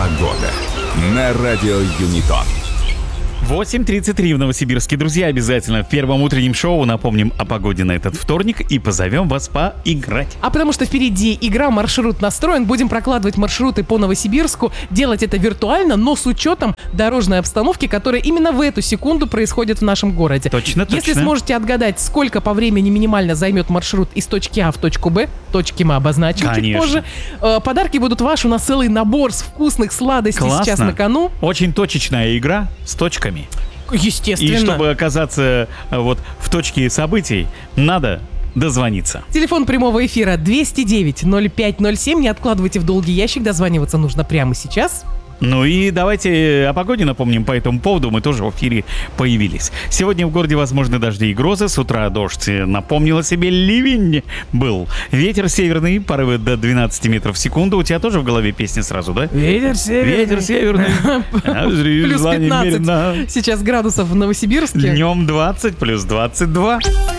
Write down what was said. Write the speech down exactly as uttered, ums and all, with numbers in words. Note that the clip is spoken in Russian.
Погода на радио Юнитон. восемь тридцать три в Новосибирске. Друзья, обязательно в первом утреннем шоу напомним о погоде на этот вторник и позовем вас поиграть. А потому что впереди игра «Маршрут настроен». Будем прокладывать маршруты по Новосибирску. Делать это виртуально, но с учетом дорожной обстановки, которая именно в эту секунду происходит в нашем городе. Точно, точно. Если сможете отгадать, сколько по времени минимально займет маршрут из точки А в точку Б, точки мы обозначим чуть Конечно. позже, э, подарки будут ваши. У нас целый набор с вкусных сладостей Классно. сейчас на кону. Очень точечная игра с точками. Естественно. И чтобы оказаться э, вот в точке событий, надо дозвониться. Телефон прямого эфира двести девять ноль пять ноль семь. Не откладывайте в долгий ящик, дозваниваться нужно прямо сейчас. Ну и давайте о погоде напомним по этому поводу. Мы тоже в эфире появились. Сегодня в городе возможны дожди и грозы. С утра дождь напомнил о себе, ливень был. Ветер северный, порывы до двенадцати метров в секунду. У тебя тоже в голове песня сразу, да? Ветер северный. Ветер северный. Плюс пятнадцать сейчас градусов в Новосибирске. Днем двадцать, плюс двадцать два.